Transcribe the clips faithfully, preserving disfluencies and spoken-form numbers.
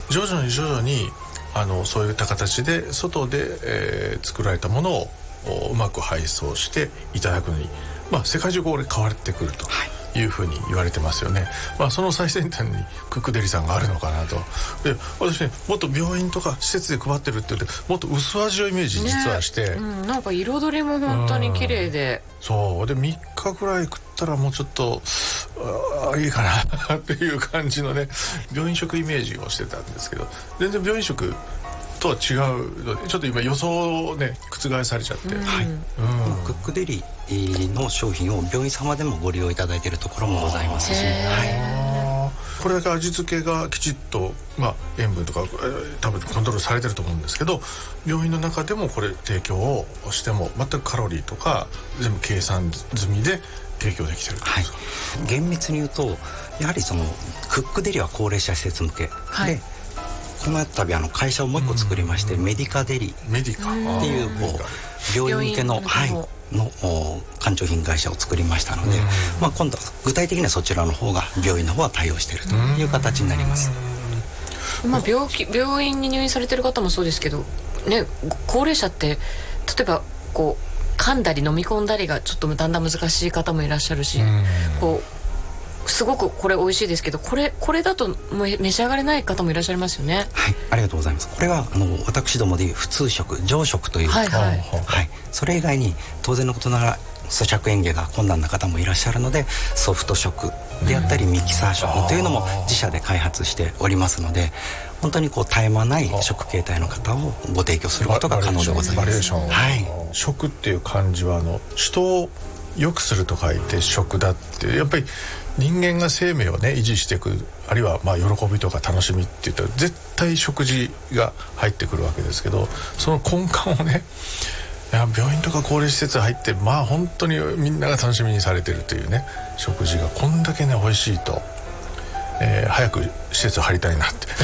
徐々に徐々にあのそういった形で外で、えー、作られたものをうまく配送していただくのに、まあ、世界中これ変わってくるというふうに言われてますよね。まあ、その最先端にクックデリさんがあるのかなと。で私ね、もっと病院とか施設で配ってるって言ってもっと薄味をイメージ実はして、 ね、うん、なんか彩りも本当に綺麗で、 うん、そうでみっかぐらい食ったらもうちょっとあいいかなっていう感じのね病院食イメージをしてたんですけど、全然病院食とは違うのでちょっと今予想をね覆されちゃって、うんはい、うん、クックデリの商品を病院様でもご利用いただいているところもございますし、はい、 これだけ味付けがきちっと、まあ、塩分とか、えー、多分コントロールされてると思うんですけど、病院の中でもこれ提供をしても全くカロリーとか全部計算済みで提供できてるんですか？はい、 厳密に言うとやはりそのクックデリは高齢者施設向け、はい、でこの度あの会社をもう一個作りまして、メディカデリメディカっていうこう病院向けの、はい、の館長品会社を作りましたので、まあ、今度は具体的にはそちらの方が病院の方は対応しているという形になります。 まあ、病気病院に入院されてる方もそうですけど、ね、高齢者って例えばこう噛んだり飲み込んだりがちょっとだんだん難しい方もいらっしゃるし、こうすごくこれ美味しいですけど、これこれだともう召し上がれない方もいらっしゃいますよね。 はい、ありがとうございます。これはあの私どもでいう普通食、常食という、はいはいはい、それ以外に当然のことながら咀嚼嚥下が困難な方もいらっしゃるので、ソフト食であったりミキサー食というのも自社で開発しておりますので、本当にこう絶え間ない食形態の方をご提供することが可能でございます。バリエーション、はい、 食っていう漢字はあの人を良くすると書いて食だって、やっぱり人間が生命をね維持していく、あるいはまあ喜びとか楽しみっていったら絶対食事が入ってくるわけですけど、その根幹をね、いや病院とか高齢施設入ってまあ本当にみんなが楽しみにされてるというね食事がこんだけね美味しいと、えー、早く施設入りたいな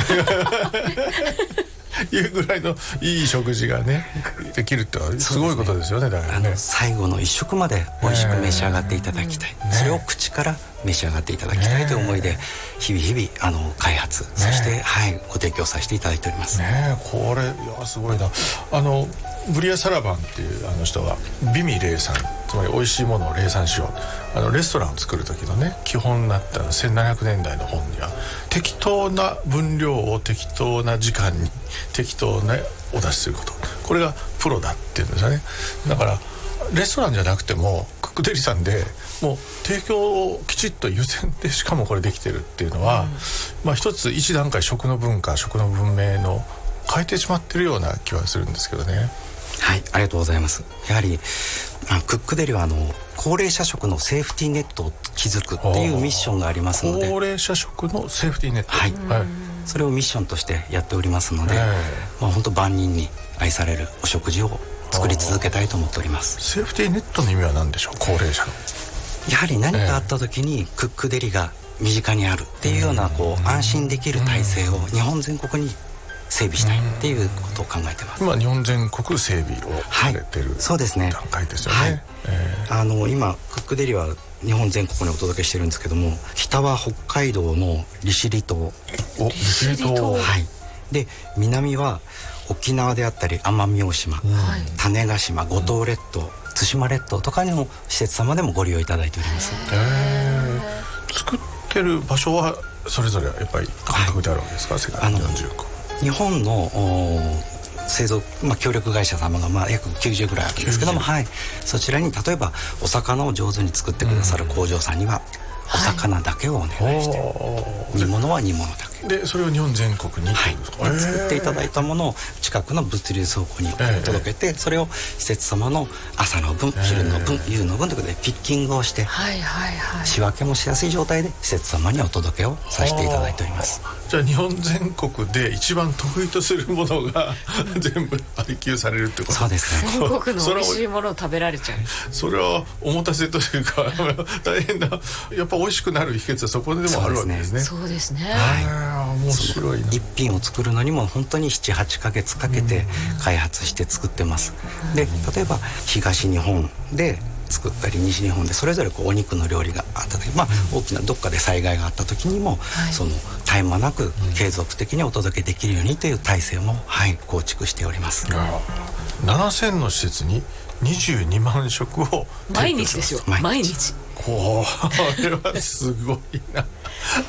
っていうぐらいのいい食事がねできるってのはすごいことですよね。だからね、 あの最後の一食まで美味しく召し上がっていただきたい、ね、それを口から召し上がっていただきたいという思いで日々日々あの開発、ね、そして、はい、ご提供させていただいておりますね。これいやすごいな。あのブリア・サラバンっていうあの人が美味冷産、つまり美味しいものを冷産しよう、あのレストランを作る時のね基本になったせんななひゃくねんだいの本には適当な分量を適当な時間に適当なお出しすること、これがプロだっていうんですよね。だからレストランじゃなくてもクックデリさんでもう提供をきちっと優先でしかもこれできてるっていうのは、うん、まあ一つ一段階食の文化食の文明の変えてしまってるような気はするんですけどね。 はい、ありがとうございます。やはりあクックデリはあの高齢者食のセーフティーネットを築くっていうミッションがありますので、 高齢者食のセーフティーネット、 はい、はい、それをミッションとしてやっておりますので、まあ、本当万人に愛されるお食事を作り続けたいと思っております。 セーフティーネットの意味は何でしょう？高齢者のやはり何かあった時にクックデリが身近にあるっていうようなこう安心できる体制を日本全国に整備したいっていうことを考えてます。 今日本全国整備をされてる、はい、 そうですね、 段階ですよね。はい、 えー、あの今クックデリは日本全国にお届けしてるんですけども、北は北海道の利尻島、 お利尻島、 はい、で南は沖縄であったり奄美大島、はい、種子島、五島列島、対馬列島とかの施設様でもご利用いただいております。 へー、作ってる場所はそれぞれやっぱり感覚であるわけですか？はい、世界のよんじゅっこ日本の製造、まあ、協力会社様がまあ約きゅうじゅうぐらいあるんですけども、はい、そちらに例えばお魚を上手に作ってくださる工場さんにはお魚だけをお願いして、はい、煮物は煮物だけで、それを日本全国に、 はい、作っていただいたものを近くの物流倉庫に届けて、それを施設様の朝の分、昼の分、夕の分ということでピッキングをして、はいはいはい、仕分けもしやすい状態で施設様にお届けをさせていただいております。 じゃあ日本全国で一番得意とするものが全部配給されるってこと？ そうですね。 全国の美味しいものを食べられちゃう。 それはおもたせというか大変な、やっぱ美味しくなる秘訣はそこでもあるわけですね。 そうですね。 はい、面白いな。 一品を作るのにも本当にななはちかげつかけて開発して作ってます。で、例えば東日本で作ったり西日本でそれぞれこうお肉の料理があった時、まあ、大きなどっかで災害があった時にも、はい、その絶絶え間なく継続的にお届けできるようにという体制も、はい、構築しております。 ななせんの施設ににじゅうにまん食を毎日ですよ。毎日これはすごいな